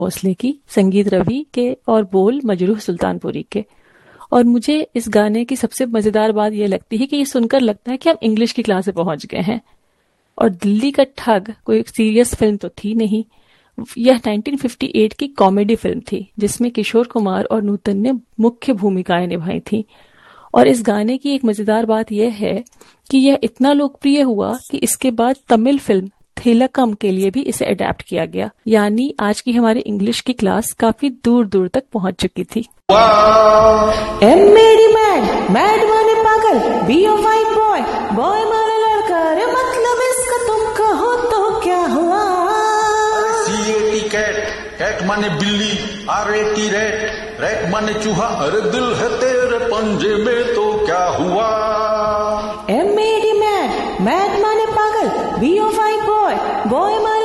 भोसले की, संगीत रवि के और बोल मजरूह सुल्तानपुरी के। और मुझे इस गाने की सबसे मजेदार बात यह लगती है कि ये सुनकर लगता है कि हम इंग्लिश की क्लास में पहुंच गए हैं। और दिल्ली का ठग कोई सीरियस फिल्म तो थी नहीं, यह 1958 की कॉमेडी फिल्म थी जिसमें किशोर कुमार और नूतन ने मुख्य भूमिकाएं निभाई थी। और इस गाने की एक मजेदार बात यह है कि यह इतना लोकप्रिय हुआ कि इसके बाद तमिल फिल्म थेलकम के लिए भी इसे अडेप्ट किया गया। यानी आज की हमारी इंग्लिश की क्लास काफी दूर दूर तक पहुंच चुकी थी। मेरी मैड माने पागल, B O Y boy, boy माने लड़का, रे मतलब इसका तुम कहो तो क्या हुआ। C-A-T कैट, कैट माने बिल्ली, R-A-T रैट, रैट माने चूहा, अरे दिल है तेरे पंजे में तो क्या हुआ। मेरी मैड माने पागल, B O Y boy, boy माने